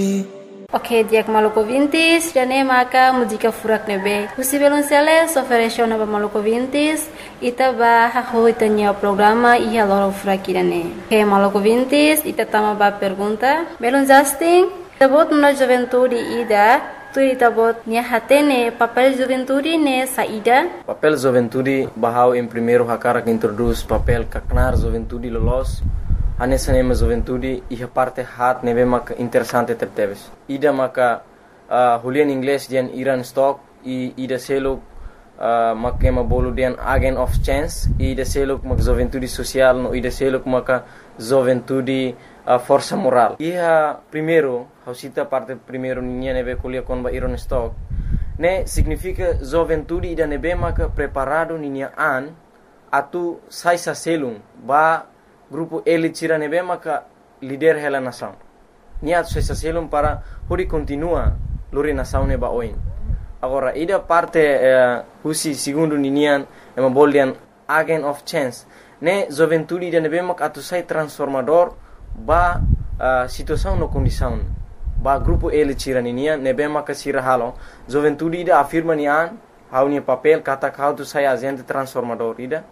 Ok, diak Maluku Vintis, dane maka mujika furak nebe. Husi belum sele, soferesho naba Maluku Vintis, ita ba hakho itanya programa iya loro furak dane. Ok, Maluku Vintis, ita tama ba pergunta. Belum Justin, tabot na juventude ida, tu tabot nia hatene papel juventude ne saída. Papel juventude bahau em primeiro hakara que introduz papel kaknar juventude lolos. Anessa nema juventude e a parte hat nebe mak interessante terteves. Ida maka Julian Inglês dian Iran stock e ida seluk mak ema bolu dian agent of chance e ida seluk mak juventude social no ida seluk maka juventude força moral. Iha primeiro, hausita parte primeiro ninha nebe kulia kon ba Iran stock. Ne significa juventude ida nebe maka preparado ninha an atu sai sa selung ba grupo elite tira nebe maka líder hela nação. Niat sesa selum para hori continua lori nação neba oin. Agora ida parte husi segundo ninian ema boldian agent of chance. Ne juventude ida nebe maka atu sai transformador ba situação no condição. Ba grupo elite tira ninian nebe maka sira halo. Juventude ida afirma nian haunia papel kata kau tu sai agente transformador ida.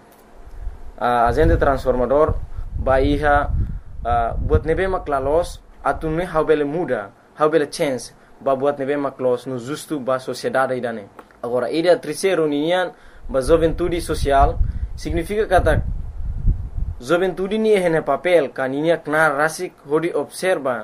Agente transformador ba iha buat nebe maklalos atune how bele muda how bele chance ba buat nebe maklos no justo ba sociedade idane. Agora ida terceiro nian ba juventude social significa kata juventude ni hene papel kaninia knar rasik hodi observa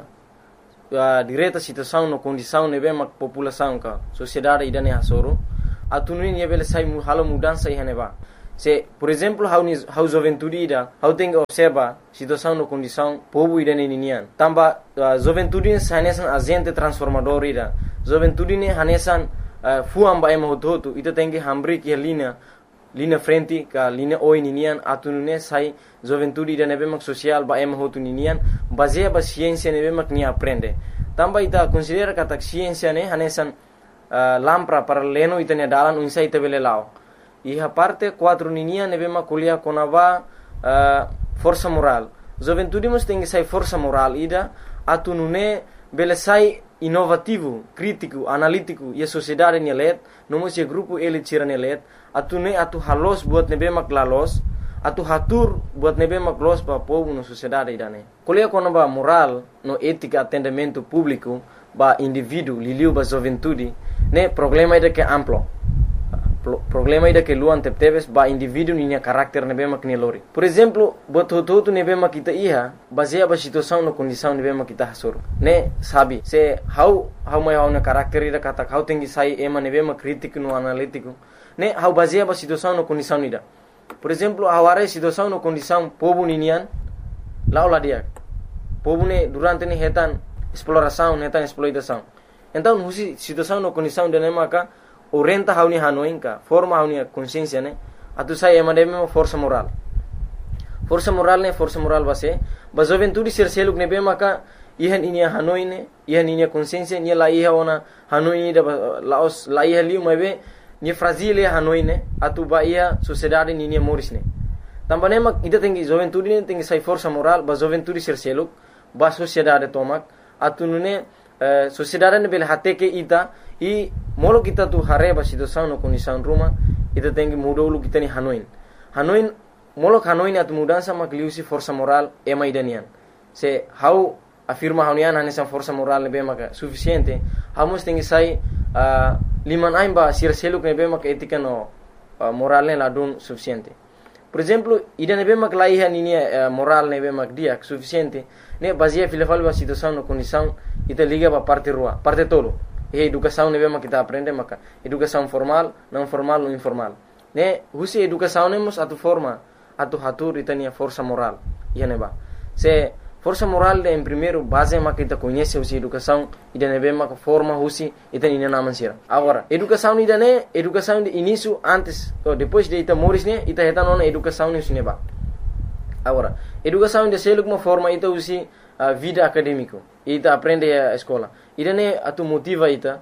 direta situação no condição nebe mak população ka sociedade idane hasoro atune ni bele sai halo mudança ihane ba. Se, por exemplo, how juventude ida, how tem que observa situação no condição povo ida ninian. Tamba juventude hanesan agente transformador ida. Juventude ne hanesan fuam ba ema hoto ita tem que hambri que linha frente ka linha oi ninian atunune sai juventude ida nebe mak social ba ema hoto ninian baseia ba ciência nebe mak ni aprende. Tamba ita considera kata ciência ne hanesan lampra para leno ita ne dalan unsa ita bele lao. Iha parte 4 ninia nebe ma kuliah konava força moral. Juventude mus tem que sai força moral ida atunune bele sai inovativo, crítico, analítico e a sociedade nelet, nomos e grupo ele tira nelet, atune atu halos buat nebe mak lalos, atu hatur buat nebe mak los pa povo no sociedade idane. Kuliah konava moral no ética atendimento público ba indivíduo liliu ba juventude, ne problema ida que amplo. Problema ida que luan tepteves ba indivíduo ninya karakter nebe mak nelori. Por exemplo, buat hoto nebe mak kita iha baseia ba situação no condição nebe mak kita hasor. Ne sabi se how mai na karakter ida kata how tengi sai ema nebe mak crítico no analítico. Ne how baseia ba situação no condição ida. Por exemplo, aware situação no condição povo ninian laula dia. Povo ne durante ne hetan exploração, hetan exploitação. Então, husi situação no condição de maka orienta hauni hanoinka forma hauni consciência ne atu sai emademe força moral. Força moral ne força moral base ba juventude ser seluk ne be maka ihan inia hanoine ihan inia consciência ni la iha ona hanoi da laos la iha liu mebe ni fragile hanoine atu ba ia sociedade ni ni morisne. Tambane mak ida tengi juventude ne tengi sai força moral ba juventude ser seluk ba sociedade tomak atu nune sociedade ne bele hate ke ita e molo kita tu hareba situação no condição ruma ita tengi mudolu kita ni hanoin molo hanoin atu mudança mak liusi força moral ema idanian se how afirma haunian hanesa força moral ne be maka suficiente hamos tengi sai liman aimba sir seluk ne be maka etika no moral ne ladun suficiente. Por exemplo, ida ne be mak laiha ni moral ne be mak dia suficiente ne baseia filafal ba situação no condição ita liga ba parte rua parte tolo. Educação ne bema kita aprende maka educação formal, não formal ou informal. Ne husi educação nemos atu forma atu hatur itania força moral. Ia neba. Se força moral de em primeiro base maka kita conhece husi educação ida ne bema forma husi itania naman sira. Agora, educação ida ne educação de início antes ou depois de ita moris ne ita heta nona educação ne neba. Agora, educação de seluk uma forma ita husi vida acadêmico. Ita aprende a escola. Ida ne atu motiva ita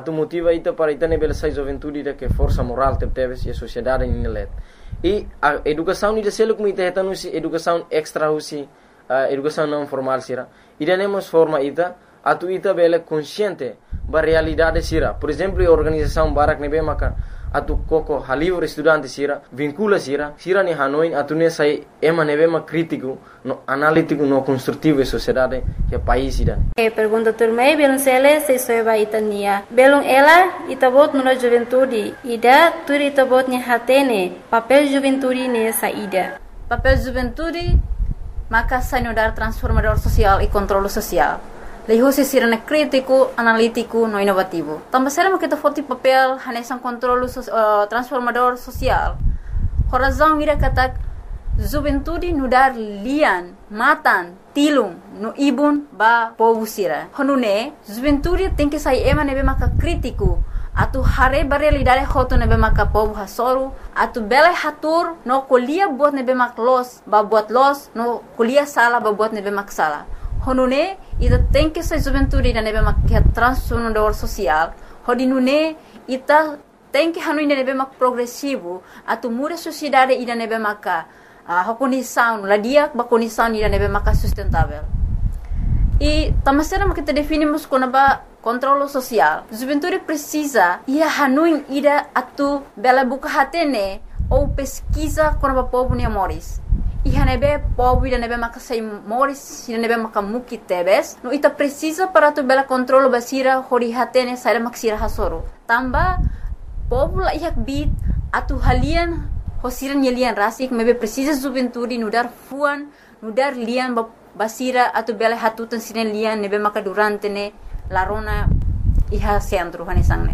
para ita ne bela sai juventude ida que força moral teves e a sociedade ni let. E a educação ida selo como ita heta nusi educação extra husi educação não formal sira. Ida ne mos forma ita atu ita bele consciente ba realidade sira. Por exemplo, a organização Barak nebe maka atu koko halivre estudante sira vincula sira ni Hanoi atu ne sai ema nebe ma crítico no analítico no construtivo e sociedade que país ida. Pergunta turmei belum sele se soeba itania belum ela itabot nuna juventude ida turi itabot nya hatene papel juventude ne saída. Papel juventude maka sanudar transformador social e controle social. Leho se sirene crítico, analítico, no inovativo. Também será que foto papel hanesan controle transformador social. Horazão ira kata juventude nudar lian, matan, tilung, no ibun ba povo sira. Honune juventude tem que sair ema nebe maka crítico. Atu hare realidade hoto nebe maka povo hasoru. Atu bele hatur no kuliah buat nebe mak los, ba buat los, no kuliah sala ba buat nebe mak sala. Honune ita tem que ser juventude ida nebe mak transformador social. Hodinune ita tem que hanu ida nebe mak progressivo. Atu muda sociedade ida nebe maka condição, ladia ba condição ida nebe maka sustentável. E tamasera mak kita definimos como ba controle social. Juventude precisa ia hanu ida atu bela buka hatene ou pesquisa como ba povo ni amores. Iha nebe povo ida nebe maka sei moris ida nebe maka muki tebes no ita precisa para tu bela controle basira hori hatene saira maksira hasoro tamba povo la iha bit atu halian hosiran yelian rasik mebe precisa juventude nudar fuan nudar lian basira atu bela hatutan sinen lian nebe maka durante ne larona iha centro hanesangne.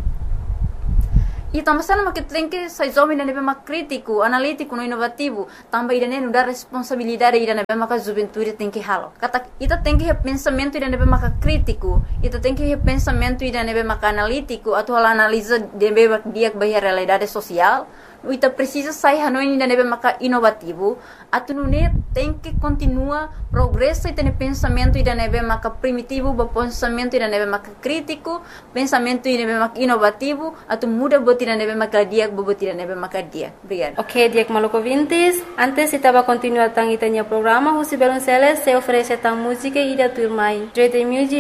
E tamasana maket lenke sai zomi nebe mak crítico, analítico, no inovativo, tamba ida ne dar responsabilidade ida nebe mak juventude tem que halo. Kata ita tem que pensamento ida nebe mak crítico, ita tem que pensamento ida nebe mak analítico, atau analisa nebe mak dia bahia realidade social. Ita precisa sai hanoi ida nebe mak inovativo, atu nune tem que continua progresso ita ne pensamento ida nebe mak primitivo, ba pensamento ida nebe mak crítico, pensamento ida nebe mak inovativo, atu muda buat ida nebe mak dia, buat ida nebe mak dia. Obrigada. Ok, Diak Maluco Vintes. Antes estava continuar tang itanya programa, Husi Belonceles se oferece tang música ida turmai. Joy the music